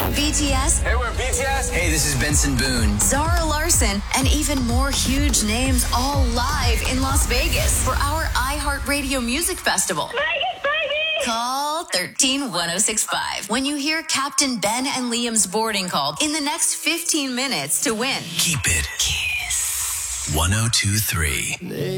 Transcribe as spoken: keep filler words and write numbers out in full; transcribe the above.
B T S. Hey, we're B T S. Hey, this is Benson Boone. Zara Larson, and even more huge names all live in Las Vegas for our iHeartRadio Music Festival. Vegas, baby! Call thirteen one oh six five when you hear Captain Ben and Liam's boarding call in the next fifteen minutes to win. Keep it. Kiss. one oh two three.